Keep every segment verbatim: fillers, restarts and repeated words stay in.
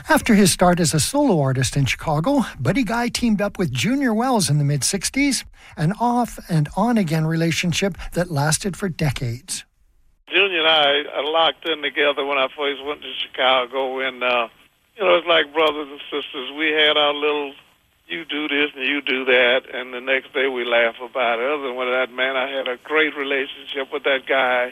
After his start as a solo artist in Chicago, Buddy Guy teamed up with Junior Wells in the mid-sixties, an off and on-again relationship that lasted for decades. Junior and I are locked in together when I first went to Chicago, and, uh, you know, it's like brothers and sisters. We had our little, you do this and you do that, and the next day we laugh about it. Other than that, man, I had a great relationship with that guy.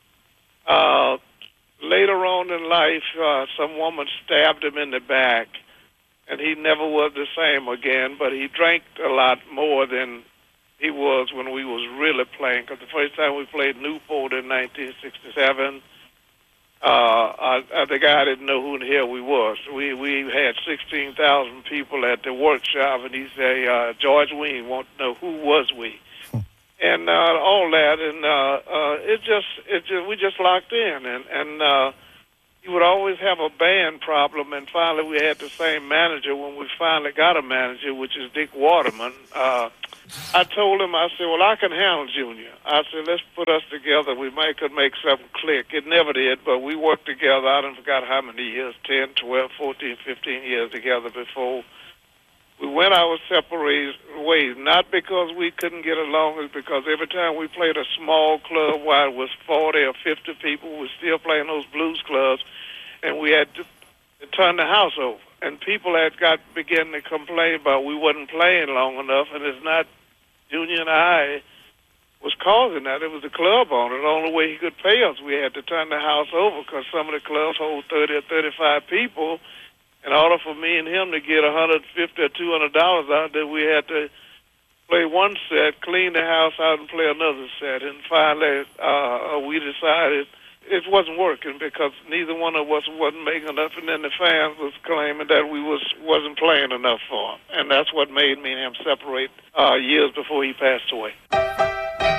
Uh, later on in life, uh, some woman stabbed him in the back, and he never was the same again, but he drank a lot more than he was when we was really playing, because the first time we played Newport in nineteen sixty-seven, uh, I, I, the guy didn't know who the hell we was. We we had sixteen thousand people at the workshop, and he said, uh, George Wein wanted to know who was we. And uh, all that, and uh, uh, it just, it just, we just locked in, and and uh, he would always have a band problem, and finally we had the same manager when we finally got a manager, which is Dick Waterman. Uh, I told him, I said, well, I can handle Junior. I said, let's put us together. We might could make something click. It never did, but we worked together. I don't forgot how many years, ten, twelve, fourteen, fifteen years together before we went our separate ways, not because we couldn't get along, it's because every time we played a small club where it was forty or fifty people, we were still playing those blues clubs, and we had to, to turn the house over. And people had got beginning to complain about we wasn't playing long enough, and it's not Junior and I was causing that. It was the club owner. The only way he could pay us, we had to turn the house over because some of the clubs hold thirty or thirty-five people. In order for me and him to get one hundred fifty or two hundred dollars out there, we had to play one set, clean the house out, and play another set. And finally, uh, we decided it wasn't working because neither one of us wasn't making enough, and then the fans was claiming that we was wasn't playing enough for him, and that's what made me and him separate uh, years before he passed away.